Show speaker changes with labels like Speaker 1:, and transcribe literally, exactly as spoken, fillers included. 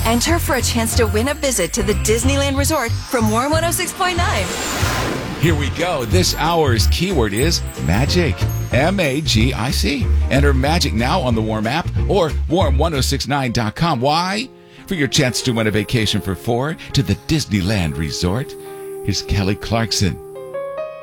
Speaker 1: Enter for a chance to win a visit to the Disneyland Resort from Warm one oh six point nine.
Speaker 2: Here we go. This hour's keyword is magic. M A G I C. Enter magic now on the Warm app or warm ten sixty-nine dot com. Why? For your chance to win a vacation for four to the Disneyland Resort. Here's Kelly Clarkson.